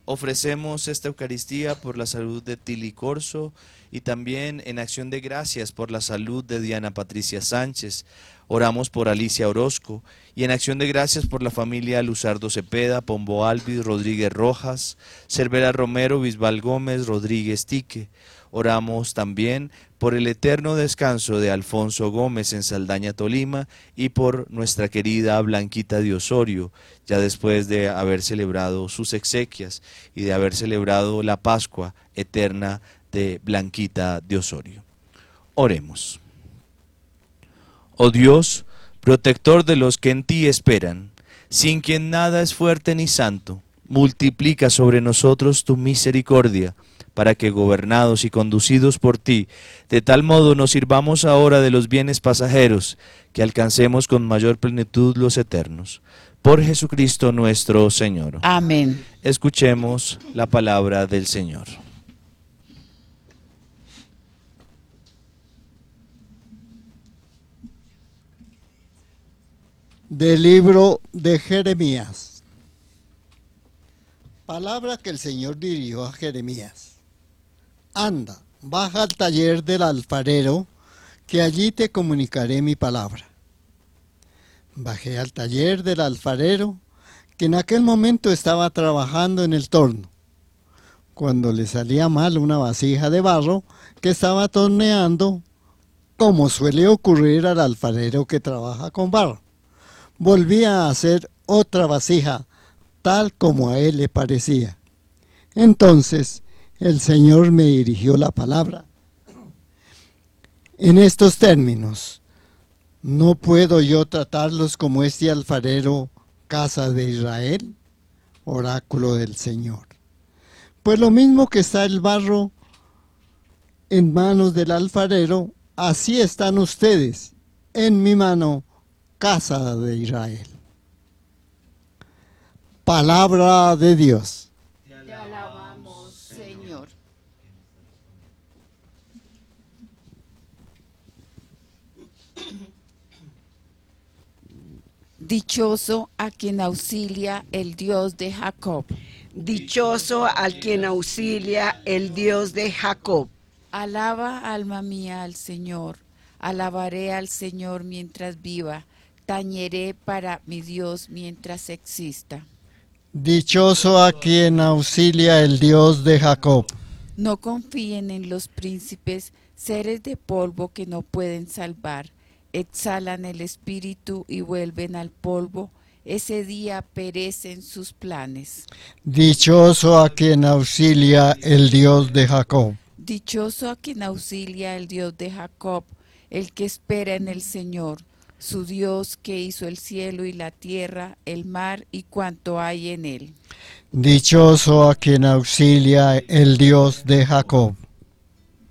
Ofrecemos esta Eucaristía por la salud de Tili Corso y también en acción de gracias por la salud de Diana Patricia Sánchez. Oramos por Alicia Orozco y en acción de gracias por la familia Luzardo Cepeda, Pombo Alvis, Rodríguez Rojas, Cervera Romero, Bisbal Gómez, Rodríguez Tique. Oramos también por el eterno descanso de Alfonso Gómez en Saldaña, Tolima, y por nuestra querida Blanquita de Osorio, ya después de haber celebrado sus exequias y de haber celebrado la Pascua eterna de Blanquita de Osorio. Oremos. Oh Dios, protector de los que en ti esperan, sin quien nada es fuerte ni santo, multiplica sobre nosotros tu misericordia, para que, gobernados y conducidos por ti, de tal modo nos sirvamos ahora de los bienes pasajeros, que alcancemos con mayor plenitud los eternos. Por Jesucristo nuestro Señor. Amén. Escuchemos la palabra del Señor. Del libro de Jeremías. Palabra que el Señor dirigió a Jeremías. Anda, baja al taller del alfarero, que allí te comunicaré mi palabra. Bajé al taller del alfarero, que en aquel momento estaba trabajando en el torno. Cuando le salía mal una vasija de barro que estaba torneando, como suele ocurrir al alfarero que trabaja con barro, volvía a hacer otra vasija, tal como a él le parecía. Entonces el Señor me dirigió la palabra en estos términos: ¿no puedo yo tratarlos como este alfarero, casa de Israel? Oráculo del Señor. Pues lo mismo que está el barro en manos del alfarero, así están ustedes en mi mano, casa de Israel. Palabra de Dios. Te alabamos, Señor. Dichoso a quien auxilia el Dios de Jacob. Dichoso al quien auxilia el Dios de Jacob. Alaba, alma mía, al Señor. Alabaré al Señor mientras viva. Tañeré para mi Dios mientras exista. Dichoso a quien auxilia el Dios de Jacob. No confíen en los príncipes, seres de polvo que no pueden salvar. Exhalan el espíritu y vuelven al polvo. Ese día perecen sus planes. Dichoso a quien auxilia el Dios de Jacob. Dichoso a quien auxilia el Dios de Jacob, el que espera en el Señor, su Dios que hizo el cielo y la tierra, el mar y cuanto hay en él. Dichoso a quien auxilia el Dios de Jacob.